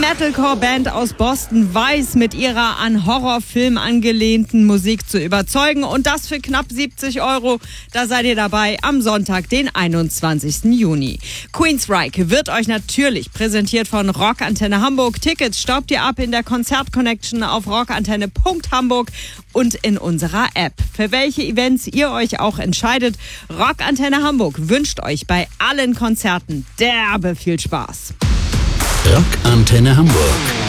Metalcore-Band aus Boston weiß, mit ihrer an Horrorfilm angelehnten Musik zu überzeugen. Und das für knapp 70 €. Da seid ihr dabei am Sonntag, den 21. Juni. Queensryche wird euch natürlich präsentiert von Rockantenne Hamburg. Tickets staubt ihr ab in der Konzert-Connection auf rockantenne.hamburg und in unserer App. Für welche Events ihr euch auch entscheidet, Rockantenne Hamburg wünscht euch bei allen Konzerten derbe viel Spaß. Rockantenne Hamburg.